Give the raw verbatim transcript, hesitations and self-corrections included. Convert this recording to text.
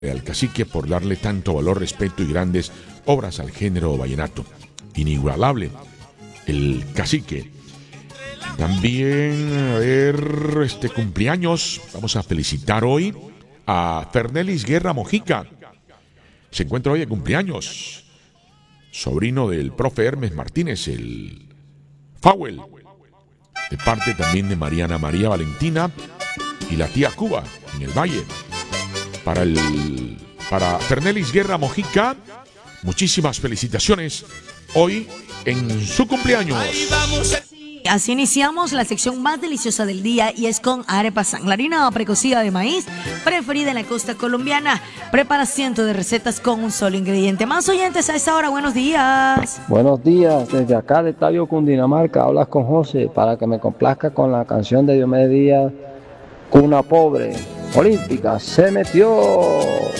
al cacique por darle tanto valor, respeto y grandes obras al género vallenato. Inigualable, el cacique. También, a ver, este cumpleaños, vamos a felicitar hoy a Fernelis Guerra Mojica. Se encuentra hoy de cumpleaños, sobrino del profe Hermes Martínez, el Fawel, de parte también de Mariana María Valentina y la tía Cuba en el Valle. Para el para Fernelis Guerra Mojica, muchísimas felicitaciones hoy en su cumpleaños. Así iniciamos la sección más deliciosa del día y es con arepa san, la harina precocida de maíz preferida en la costa colombiana. Prepara cientos de recetas con un solo ingrediente. Más oyentes a esta hora, buenos días. Buenos días, desde acá de Tabio, Cundinamarca, hablas con José para que me complazca con la canción de Diomedes Díaz, Cuna Pobre, Olímpica, se metió.